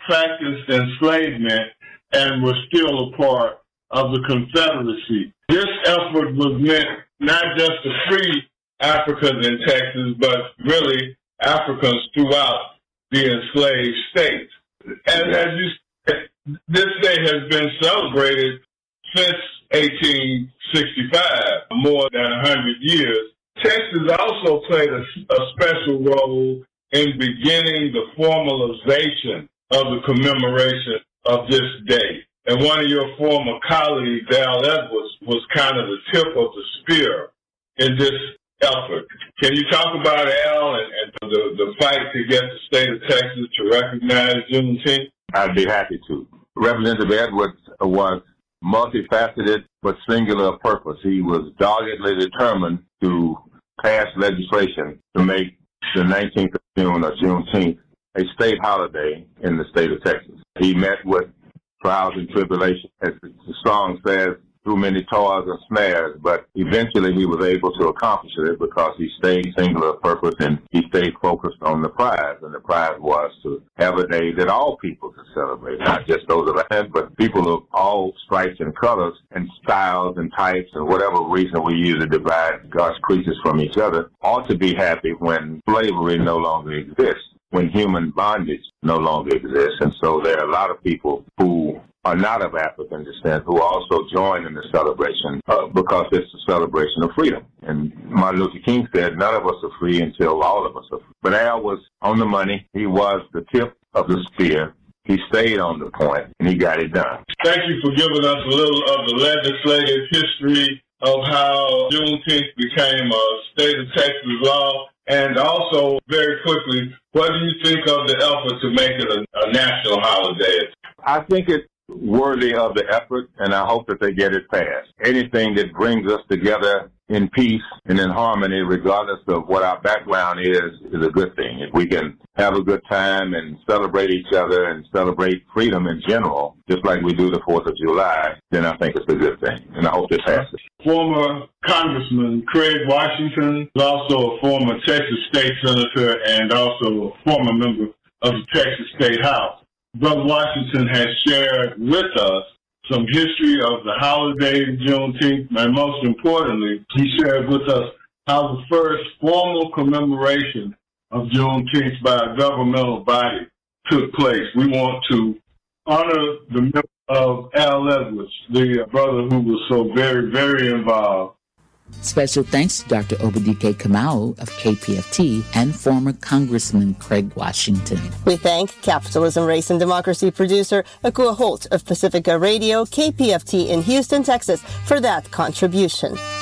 practiced enslavement and were still a part of the Confederacy. This effort was meant not just to free Africans in Texas, but really Africans throughout the enslaved states. And as you said, this day has been celebrated since 1865, more than 100 years. Texas also played a special role in beginning the formalization of the commemoration of this day. And one of your former colleagues, Al Edwards, was kind of the tip of the spear in this effort. Can you talk about Al and the fight to get the state of Texas to recognize Juneteenth? I'd be happy to. Representative Edwards was multifaceted but singular of purpose. He was doggedly determined to pass legislation to make the 19th of June or Juneteenth a state holiday in the state of Texas. He met with trials and tribulations, as the song says, through many toils and snares, but eventually he was able to accomplish it because he stayed singular of purpose and he stayed focused on the prize, and the prize was to have a day that all people could celebrate, not just those of us, but people of all stripes and colors and styles and types and whatever reason we use to divide God's creatures from each other, ought to be happy when slavery no longer exists, when human bondage no longer exists. And so there are a lot of people who are not of African descent who also join in the celebration because it's a celebration of freedom. And Martin Luther King said, none of us are free until all of us are free. But Al was on the money. He was the tip of the spear. He stayed on the point, and he got it done. Thank you for giving us a little of the legislative history of how Juneteenth became a state of Texas law. And also, very quickly, what do you think of the effort to make it a national holiday? I think it's worthy of the effort, and I hope that they get it passed. Anything that brings us together in peace and in harmony, regardless of what our background is a good thing. If we can have a good time and celebrate each other and celebrate freedom in general, just like we do the 4th of July, then I think it's a good thing, and I hope it passes. Former Congressman Craig Washington is also a former Texas state senator and also a former member of the Texas State House. Brother Washington has shared with us some history of the holiday Juneteenth, and most importantly, he shared with us how the first formal commemoration of Juneteenth by a governmental body took place. We want to honor the memory of Al Edwards, the brother who was so very, very involved. Special thanks to Dr. Obadike Kamau of KPFT and former Congressman Craig Washington. We thank Capitalism, Race, and Democracy producer Akua Holt of Pacifica Radio, KPFT in Houston, Texas, for that contribution.